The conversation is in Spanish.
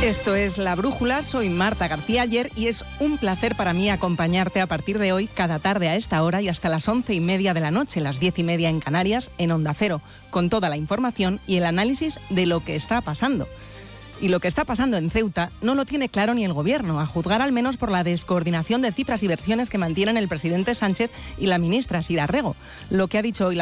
Esto es La Brújula, soy Marta García Ayer y es un placer para mí acompañarte a partir de hoy cada tarde a esta hora y hasta las 11:30 de la noche, las 10:30 en Canarias, en Onda Cero, con toda la información y el análisis de lo que está pasando. Y lo que está pasando en Ceuta no lo tiene claro ni el Gobierno, a juzgar al menos por la descoordinación de cifras y versiones que mantienen el presidente Sánchez y la ministra Sira Rego. Lo que ha dicho hoy la